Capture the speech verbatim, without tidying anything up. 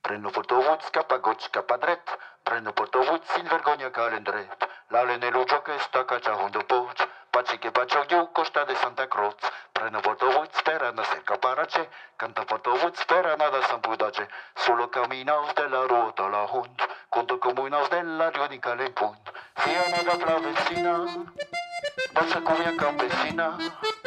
Prendo portovuts cap a goig cap a dret, prendo portovuts sin vergonya calendret. L'ale nello gioco e sta cacciando poch, paci che faccio io costa de Santa Croce. Prendo portovuts per andare cerca parace, canta portovuts per andare a San Pudace. Solo camminaus della ruota la hund, conto comunaus della rionica le punt. Sia nada flavecina, danza cumbia campesina.